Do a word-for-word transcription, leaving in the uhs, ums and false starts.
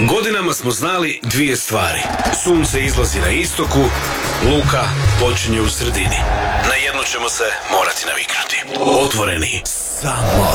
Godinama smo znali dvije stvari. Sunce izlazi na istoku, luka počinje u sredini. Na jednu ćemo se morati naviknuti. Otvoreni. Samo